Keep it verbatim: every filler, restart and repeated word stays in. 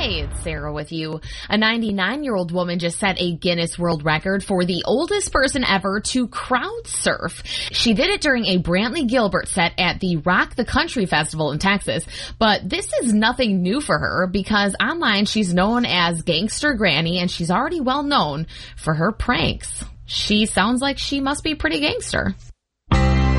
Hey, it's Sarah with you. A ninety-nine-year-old woman just set a Guinness World Record for the oldest person ever to crowd surf. She did it during a Brantley Gilbert set at the Rock the Country Festival in Texas. But this is nothing new for her because online she's known as Gangster Granny and she's already well known for her pranks. She sounds like she must be pretty gangster.